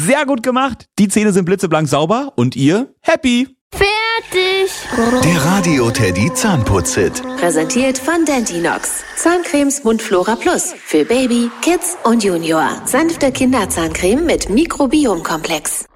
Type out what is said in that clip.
Sehr gut gemacht. Die Zähne sind blitzeblank sauber und ihr happy. Fertig. Der Radio Teddy Zahnputz-Hit. Präsentiert von Dentinox. Zahncremes Mundflora Plus für Baby, Kids und Junior. Sanfte Kinderzahncreme mit Mikrobiomkomplex.